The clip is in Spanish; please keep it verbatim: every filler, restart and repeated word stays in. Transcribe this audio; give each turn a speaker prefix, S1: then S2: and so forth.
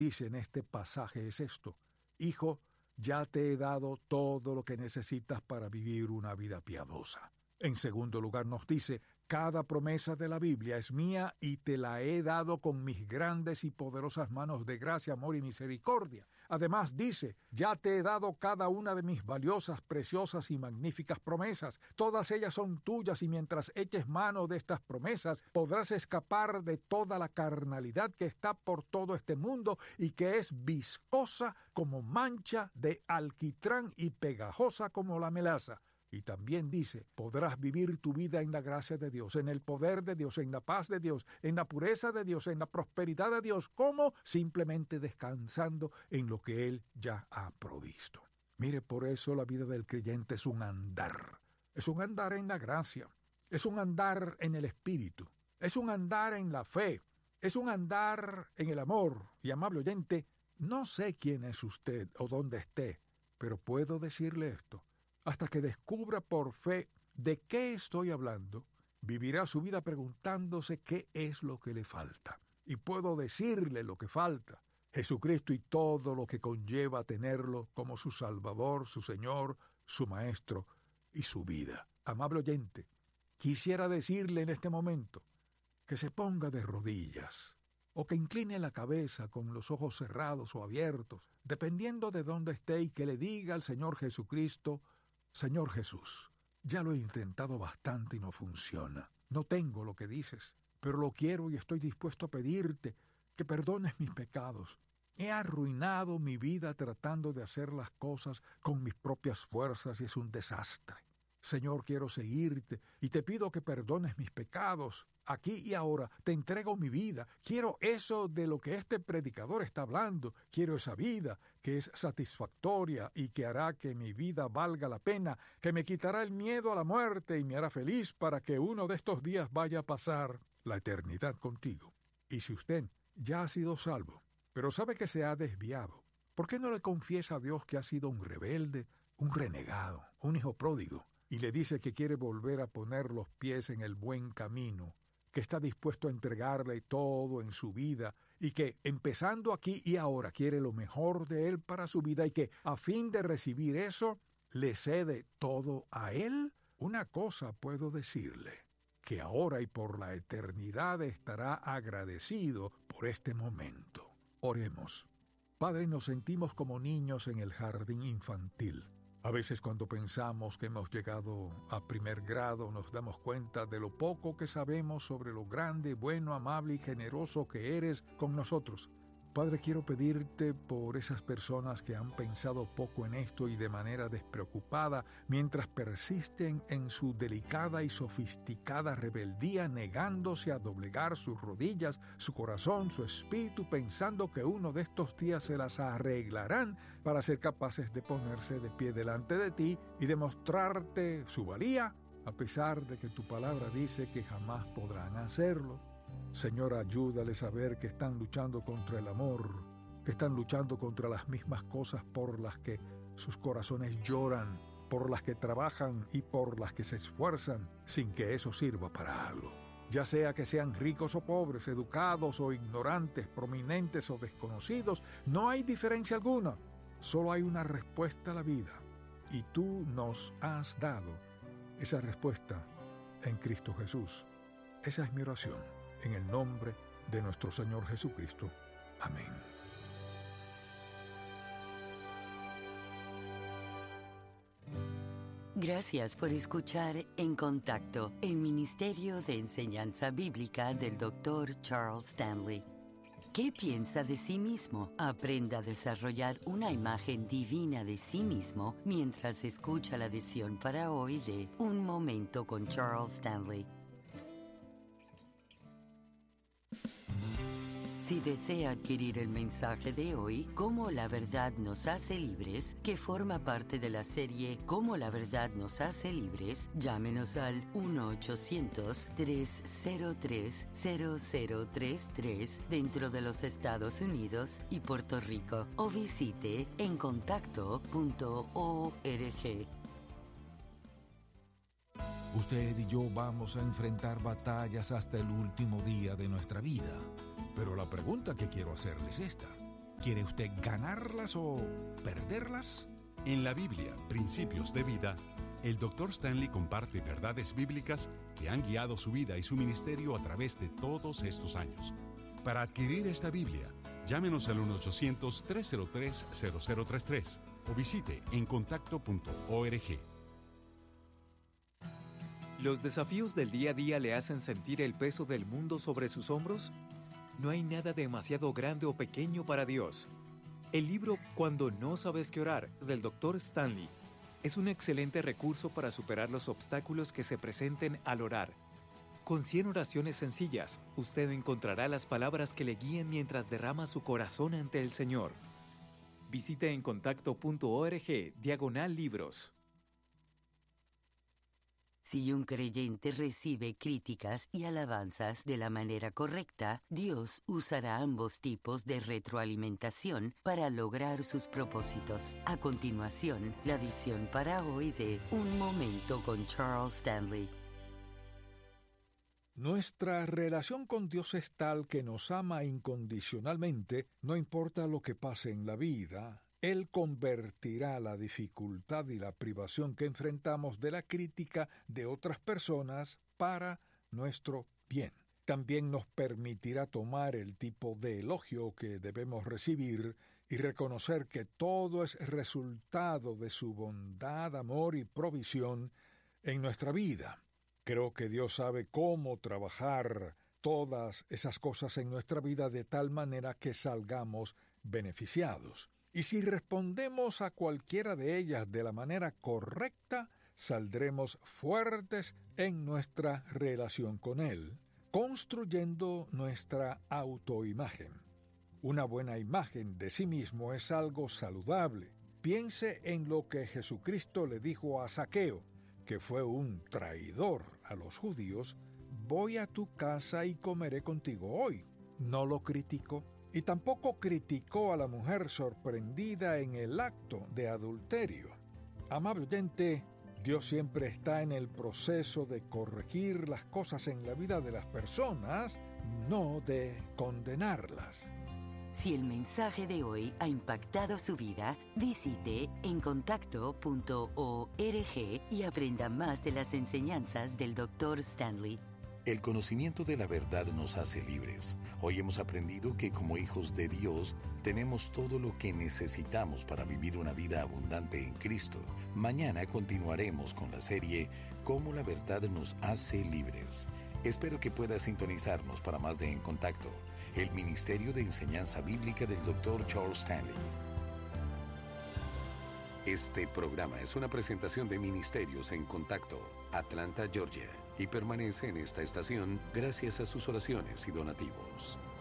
S1: dice en este pasaje es esto: Hijo, ya te he dado todo lo que necesitas para vivir una vida piadosa. En segundo lugar nos dice: cada promesa de la Biblia es mía y te la he dado con mis grandes y poderosas manos de gracia, amor y misericordia. Además dice: ya te he dado cada una de mis valiosas, preciosas y magníficas promesas. Todas ellas son tuyas y mientras eches mano de estas promesas podrás escapar de toda la carnalidad que está por todo este mundo y que es viscosa como mancha de alquitrán y pegajosa como la melaza. Y también dice: podrás vivir tu vida en la gracia de Dios, en el poder de Dios, en la paz de Dios, en la pureza de Dios, en la prosperidad de Dios. ¿Cómo? Simplemente descansando en lo que Él ya ha provisto. Mire, por eso la vida del creyente es un andar. Es un andar en la gracia. Es un andar en el Espíritu. Es un andar en la fe. Es un andar en el amor. Y amable oyente, no sé quién es usted o dónde esté, pero puedo decirle esto: hasta que descubra por fe de qué estoy hablando, vivirá su vida preguntándose qué es lo que le falta. Y puedo decirle lo que falta: Jesucristo y todo lo que conlleva tenerlo como su Salvador, su Señor, su Maestro y su vida. Amable oyente, quisiera decirle en este momento que se ponga de rodillas o que incline la cabeza con los ojos cerrados o abiertos, dependiendo de dónde esté, y que le diga al Señor Jesucristo: Señor Jesús, ya lo he intentado bastante y no funciona. No tengo lo que dices, pero lo quiero y estoy dispuesto a pedirte que perdones mis pecados. He arruinado mi vida tratando de hacer las cosas con mis propias fuerzas y es un desastre. Señor, quiero seguirte y te pido que perdones mis pecados. Aquí y ahora te entrego mi vida. Quiero eso de lo que este predicador está hablando. Quiero esa vida que es satisfactoria y que hará que mi vida valga la pena, que me quitará el miedo a la muerte y me hará feliz para que uno de estos días vaya a pasar la eternidad contigo. Y si usted ya ha sido salvo, pero sabe que se ha desviado, ¿por qué no le confiesa a Dios que ha sido un rebelde, un renegado, un hijo pródigo, y le dice que quiere volver a poner los pies en el buen camino, que está dispuesto a entregarle todo en su vida y que, empezando aquí y ahora, quiere lo mejor de Él para su vida y que, a fin de recibir eso, le cede todo a Él? Una cosa puedo decirle: que ahora y por la eternidad estará agradecido por este momento. Oremos. Padre, nos sentimos como niños en el jardín infantil. A veces cuando pensamos que hemos llegado a primer grado nos damos cuenta de lo poco que sabemos sobre lo grande, bueno, amable y generoso que eres con nosotros. Padre, quiero pedirte por esas personas que han pensado poco en esto y de manera despreocupada, mientras persisten en su delicada y sofisticada rebeldía, negándose a doblegar sus rodillas, su corazón, su espíritu, pensando que uno de estos días se las arreglarán para ser capaces de ponerse de pie delante de ti y demostrarte su valía, a pesar de que tu palabra dice que jamás podrán hacerlo. Señor, ayúdales a ver que están luchando contra el amor, que están luchando contra las mismas cosas por las que sus corazones lloran, por las que trabajan y por las que se esfuerzan, sin que eso sirva para algo. Ya sea que sean ricos o pobres, educados o ignorantes, prominentes o desconocidos, no hay diferencia alguna. Solo hay una respuesta a la vida, y tú nos has dado esa respuesta en Cristo Jesús. Esa es mi oración. En el nombre de nuestro Señor Jesucristo. Amén.
S2: Gracias por escuchar En Contacto, el Ministerio de Enseñanza Bíblica del doctor Charles Stanley. ¿Qué piensa de sí mismo? Aprenda a desarrollar una imagen divina de sí mismo mientras escucha la lección para hoy de Un Momento con Charles Stanley. Si desea adquirir el mensaje de hoy, Cómo la verdad nos hace libres, que forma parte de la serie Cómo la verdad nos hace libres, llámenos al uno ochocientos, tres cero tres, cero cero tres tres dentro de los Estados Unidos y Puerto Rico o visite en contacto punto org.
S1: Usted y yo vamos a enfrentar batallas hasta el último día de nuestra vida. Pero la pregunta que quiero hacerles es esta: ¿Quiere usted ganarlas o perderlas?
S3: En la Biblia, Principios de Vida, el doctor Stanley comparte verdades bíblicas que han guiado su vida y su ministerio a través de todos estos años. Para adquirir esta Biblia, llámenos al uno ochocientos, tres cero tres, cero cero tres tres o visite encontacto punto org.
S4: ¿Los desafíos del día a día le hacen sentir el peso del mundo sobre sus hombros? No hay nada demasiado grande o pequeño para Dios. El libro Cuando no sabes qué orar, del doctor Stanley, es un excelente recurso para superar los obstáculos que se presenten al orar. Con cien oraciones sencillas, usted encontrará las palabras que le guíen mientras derrama su corazón ante el Señor. Visite encontacto punto org, diagonal libros.
S2: Si un creyente recibe críticas y alabanzas de la manera correcta, Dios usará ambos tipos de retroalimentación para lograr sus propósitos. A continuación, la visión para hoy de Un Momento con Charles Stanley.
S1: Nuestra relación con Dios es tal que nos ama incondicionalmente, no importa lo que pase en la vida. Él convertirá la dificultad y la privación que enfrentamos de la crítica de otras personas para nuestro bien. También nos permitirá tomar el tipo de elogio que debemos recibir y reconocer que todo es resultado de su bondad, amor y provisión en nuestra vida. Creo que Dios sabe cómo trabajar todas esas cosas en nuestra vida de tal manera que salgamos beneficiados. Y si respondemos a cualquiera de ellas de la manera correcta, saldremos fuertes en nuestra relación con Él, construyendo nuestra autoimagen. Una buena imagen de sí mismo es algo saludable. Piense en lo que Jesucristo le dijo a Zaqueo, que fue un traidor a los judíos: voy a tu casa y comeré contigo hoy. No lo criticó. Y tampoco criticó a la mujer sorprendida en el acto de adulterio. Amable oyente, Dios siempre está en el proceso de corregir las cosas en la vida de las personas, no de condenarlas.
S2: Si el mensaje de hoy ha impactado su vida, visite encontacto punto org y aprenda más de las enseñanzas del doctor Stanley.
S5: El conocimiento de la verdad nos hace libres. Hoy hemos aprendido que como hijos de Dios tenemos todo lo que necesitamos para vivir una vida abundante en Cristo. Mañana continuaremos con la serie Cómo la verdad nos hace libres. Espero que pueda sintonizarnos para más de En Contacto, el Ministerio de Enseñanza Bíblica del doctor Charles Stanley. Este programa es una presentación de Ministerios en Contacto, Atlanta, Georgia, y permanece en esta estación gracias a sus oraciones y donativos.